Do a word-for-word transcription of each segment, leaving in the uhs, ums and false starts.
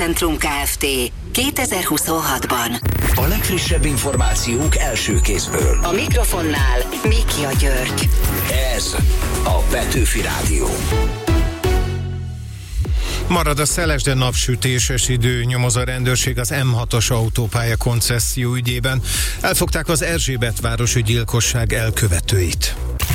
Centrum Kft. kétezer-huszonhatban. A legfrissebb információk első kézből. A mikrofonnál Mikja György. Ez a Petőfi Rádió. Marad a szeles, de napsütéses idő, nyomoz a rendőrség az M hatos autópálya koncesszió ügyében. Elfogták az Erzsébetvárosi gyilkosság elkövetőit.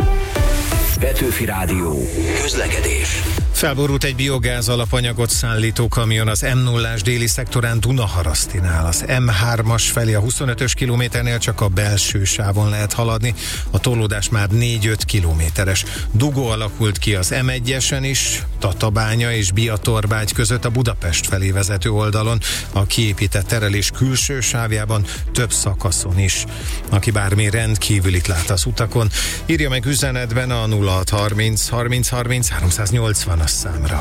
Petőfi Rádió. Közlekedés. Felborult egy biogáz alapanyagot szállító kamion az M nullás déli szektorán Dunaharasztinál. Az M hármas felé a huszonötös kilométernél csak a belső sávon lehet haladni, a torlódás már négy-öt kilométeres. Dugó alakult ki az M egyesen is, Tatabánya és Biatorbágy között a Budapest felé vezető oldalon, a kiépített terelés külső sávjában, több szakaszon is. Aki bármi rendkívülit lát az utakon, írja meg üzenetben a nulla hat harminc harminc harminc háromszáznyolcvan számra.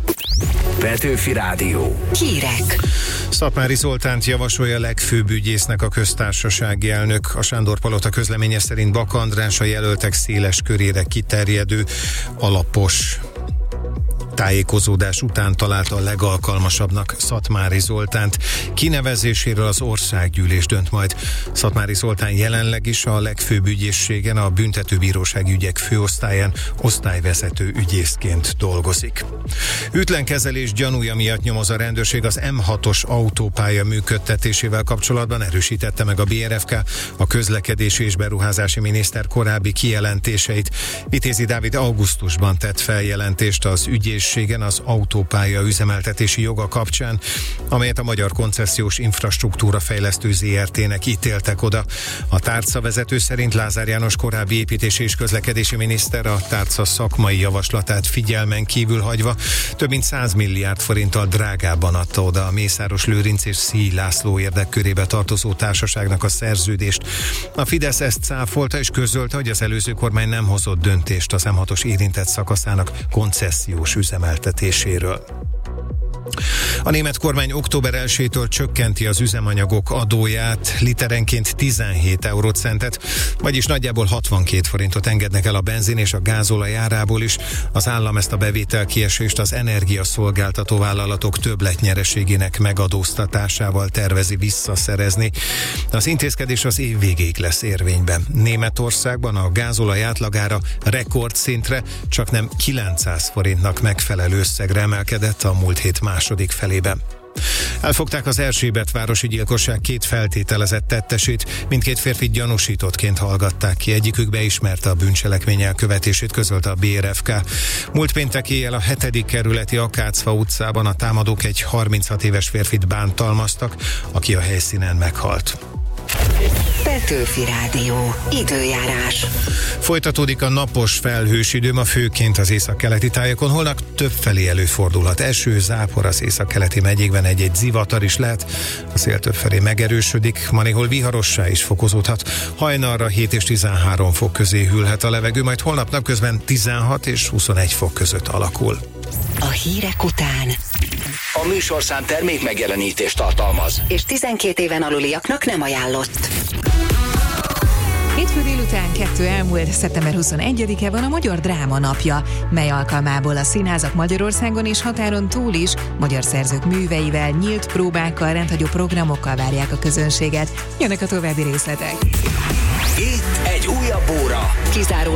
Petőfi Rádió. Hírek. Szatmári Zoltánt javasolja legfőbb ügyésznek a köztársasági elnök. A Sándor Palota közleménye szerint Baka András a jelöltek széles körére kiterjedő, alapos tájékozódás után találta a legalkalmasabbnak Szatmári Zoltánt. Kinevezéséről az országgyűlés dönt majd. Szatmári Zoltán jelenleg is a legfőbb ügyészségen, a büntetőbírósági ügyek főosztályán osztályvezető ügyészként dolgozik. Ütlenkezelés gyanúja miatt nyomoz a rendőrség az M hatos autópálya működtetésével kapcsolatban, erősítette meg a bé er ef ká a közlekedési és beruházási miniszter korábbi kijelentéseit. Vitézi Dávid augusztusban tett feljelentést az ügyész az autópálya üzemeltetési joga kapcsán, amelyet a Magyar Koncesziós Infrastruktúra Fejlesztő zé er té-nek ítéltek oda. A tárcavezető szerint Lázár János korábbi építési és közlekedési miniszter a tárca szakmai javaslatát figyelmen kívül hagyva több mint száz milliárd forinttal drágában adta oda a Mészáros Lőrinc és Szíj László érdekkörébe tartozó társaságnak a szerződést. A Fidesz ezt cáfolta és közölte, hogy az előző kormány nem hozott döntést az M hatos érintett szakaszának koncesziós üzemeltetéséről. A német kormány október elsejétől csökkenti az üzemanyagok adóját literenként tizenhét eurocentet, vagyis nagyjából hatvankét forintot engednek el a benzin és a gázolaj árából is. Az állam ezt a bevételkiesést az energiaszolgáltató vállalatok többletnyereségének megadóztatásával tervezi visszaszerezni. Az intézkedés az év végéig lesz érvényben. Németországban a gázolaj átlagára rekordszintre csak nem kilencszáz forintnak megfelelő összegre emelkedett a múlt hét második felében. Elfogták az Erzsébetvárosi gyilkosság két feltételezett tettesét, mindkét férfit gyanúsítottként hallgatták ki. Egyikük beismerte a bűncselekmény elkövetését, közölte a bé er ef ká. Múlt péntek éjjel a hetedik kerületi Akácfa utcában a támadók egy harminchat éves férfit bántalmaztak, aki a helyszínen meghalt. Petőfi Rádió. Időjárás. Folytatódik a napos felhős idő, ma főként az északkeleti tájakon, holnap többfelé előfordulhat eső, zápor, az északkeleti megyékben egy-egy zivatar is lehet, a szél többfelé megerősödik, ma néhol viharossá is fokozódhat, hajnalra hét és tizenhárom fok közé hűlhet a levegő, majd holnap napközben tizenhat és huszonegy fok között alakul. A hírek után A műsorszám termék megjelenítést tartalmaz, és tizenkét éven aluliaknak nem ajánlott. Hétfő délután kettő elmúlt, szeptember huszonegyedike van a Magyar Dráma Napja, mely alkalmából a színházak Magyarországon és határon túl is magyar szerzők műveivel, nyílt próbákkal, rendhagyó programokkal várják a közönséget. Jönnek a további részletek. itt egy újabb óra. Kizáró